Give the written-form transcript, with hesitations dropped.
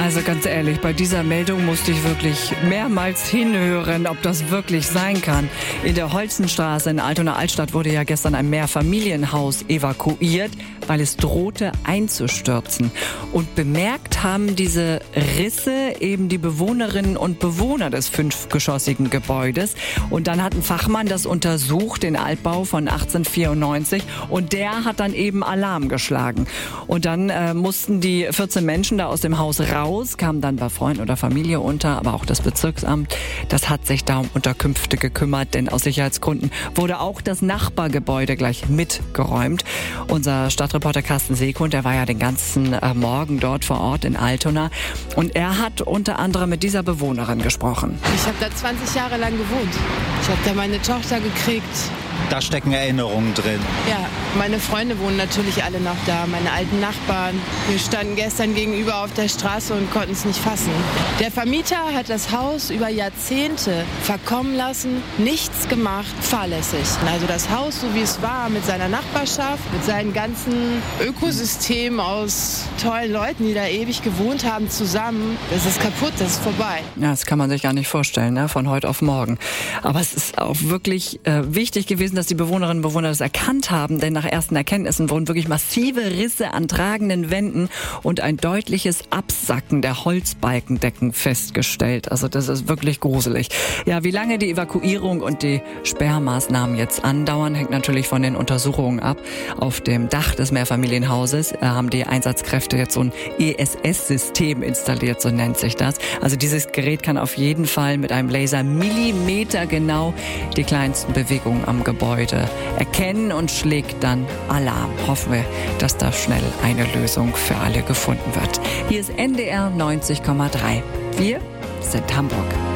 Also ganz ehrlich, bei dieser Meldung musste ich wirklich mehrmals hinhören, ob das wirklich sein kann. In der Holzenstraße in Altona Altstadt wurde ja gestern ein Mehrfamilienhaus evakuiert, weil es drohte einzustürzen. Und bemerkt haben diese Risse eben die Bewohnerinnen und Bewohner des 5-geschossigen Gebäudes. Und dann hat ein Fachmann das untersucht, den Altbau von 1894. Und der hat dann eben Alarm geschlagen. Und dann mussten die 14 Menschen da aus dem Haus raus, kamen dann bei Freunden oder Familie unter, aber auch das Bezirksamt, das hat sich da um Unterkünfte gekümmert, denn aus Sicherheitsgründen wurde auch das Nachbargebäude gleich mitgeräumt. Unser Stadtreporter Carsten Seekund, der war ja den ganzen Morgen dort vor Ort in Altona und er hat unter anderem mit dieser Bewohnerin gesprochen. Ich habe da 20 Jahre lang gewohnt. Ich habe da meine Tochter gekriegt. Da stecken Erinnerungen drin. Ja, meine Freunde wohnen natürlich alle noch da, meine alten Nachbarn. Wir standen gestern gegenüber auf der Straße und konnten es nicht fassen. Der Vermieter hat das Haus über Jahrzehnte verkommen lassen, nichts gemacht, fahrlässig. Also das Haus, so wie es war, mit seiner Nachbarschaft, mit seinem ganzen Ökosystem aus tollen Leuten, die da ewig gewohnt haben, zusammen, das ist kaputt, das ist vorbei. Ja, das kann man sich gar nicht vorstellen, ne? Von heute auf morgen. Aber es ist auch wirklich wichtig gewesen, dass die Bewohnerinnen und Bewohner das erkannt haben, denn nach ersten Erkenntnissen wurden wirklich massive Risse an tragenden Wänden und ein deutliches Absacken der Holzbalkendecken festgestellt. Also das ist wirklich gruselig. Ja, wie lange die Evakuierung und die Sperrmaßnahmen jetzt andauern, hängt natürlich von den Untersuchungen ab. Auf dem Dach des Mehrfamilienhauses haben die Einsatzkräfte jetzt so ein ESS-System installiert, so nennt sich das. Also dieses Gerät kann auf jeden Fall mit einem Laser millimetergenau die kleinsten Bewegungen am Gebäude erkennen und schlägt dann Alarm. Hoffen wir, dass da schnell eine Lösung für alle gefunden wird. Hier ist NDR 90,3. Wir sind Hamburg.